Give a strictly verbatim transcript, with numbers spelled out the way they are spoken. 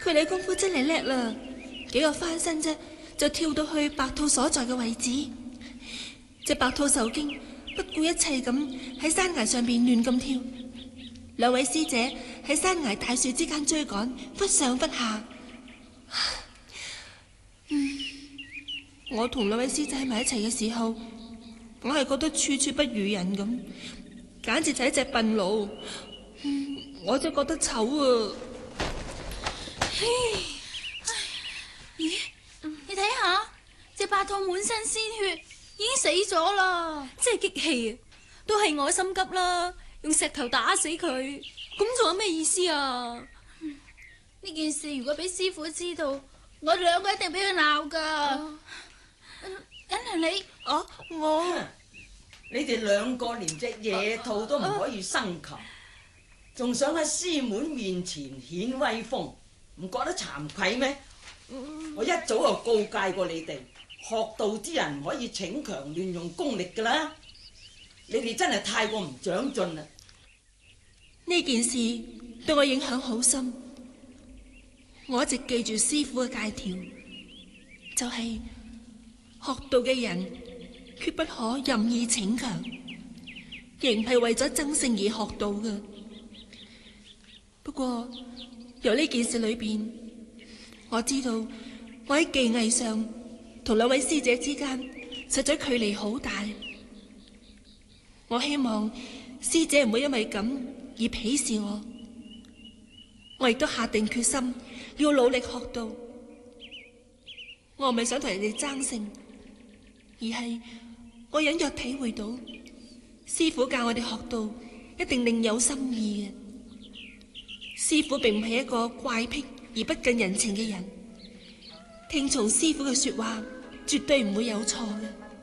佢哋功夫真係叻啦，幾個翻身啫，就跳到去白兔所在嘅位置。隻白兔受驚，不顧一切咁喺山崖上邊亂咁跳。兩位師姐喺山崖大樹之間追趕，忽上忽下。嗯，我同兩位師姐喺埋一齊嘅時候，我係覺得處處不如人咁，簡直就係一隻笨佬。嗯，我真係覺得醜啊！ 唉，咦？你睇下，隻白兔滿身鮮血，已經死咗啦！ 真係激氣啊！都係我心急啦，用石頭打死佢，咁仲有咩意思啊？ 呢、嗯、件事如果俾師傅知道，我哋兩個一定俾佢鬧噶。欣娘你， 啊，我你哋兩個連隻野兔都唔可以生擒，仲想喺師妹面前顯威風，唔覺得慚愧咩？我一早就告誡過你哋，學道之人唔可以逞強亂用功力噶啦。你哋真係太過唔長進啦！ 呢件事對我影響好深，我一直記住師傅嘅戒條，就係學道嘅人決不可任意逞強，亦唔係為咗爭勝而學道嘅。不過由呢件事裏邊，我知道我喺技藝上同兩位師姐之間實在距離好大。我希望師姐唔會因為咁而鄙視我，我亦都下定決心要努力學道。我唔係想同人哋爭勝，而係我隱約體會到師傅教我哋學道一定另有心意嘅。師傅並唔係一個怪癖而不近人情嘅人，聽從師傅嘅說話絕對唔會有錯嘅。